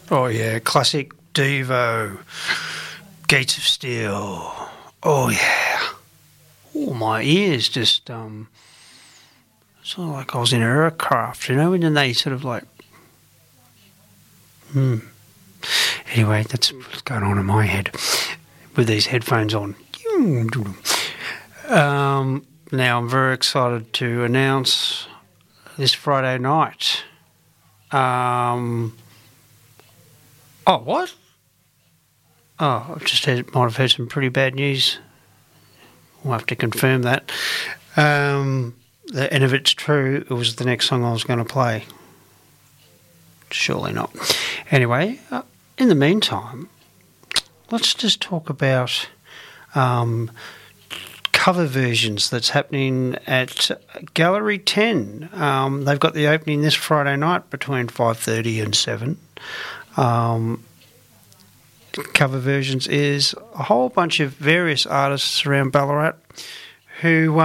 Oh yeah, classic Devo, Gates of Steel. Oh yeah. Oh, my ears just sort of like I was in an aircraft, you know, and then they sort of like. Anyway, that's what's going on in my head with these headphones on. Now I'm very excited to announce this Friday night. Oh, what? Oh, I've just might have heard some pretty bad news. We'll have to confirm that. And if it's true, it was the next song I was going to play. Surely not. Anyway, in the meantime, let's just talk about cover versions that's happening at Gallery 10. They've got the opening this Friday night between 5:30 and 7. Cover versions is a whole bunch of various artists around Ballarat who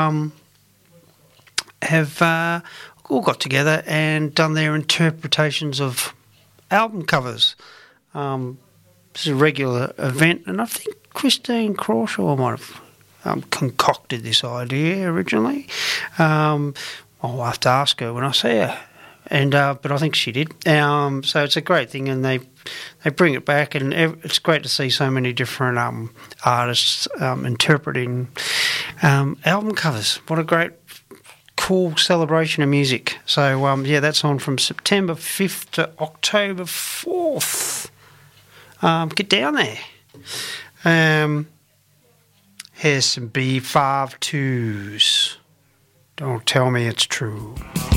have all got together and done their interpretations of album covers. This is a regular event, and I think Christine Crawshaw might have concocted this idea originally. I'll have to ask her when I see her. But I think she did. So it's a great thing, and they bring it back, and it's great to see so many different artists interpreting album covers. What a great, cool celebration of music. So that's on from September 5th to October 4th. Get down there. Here's some B52s. Don't tell me it's true.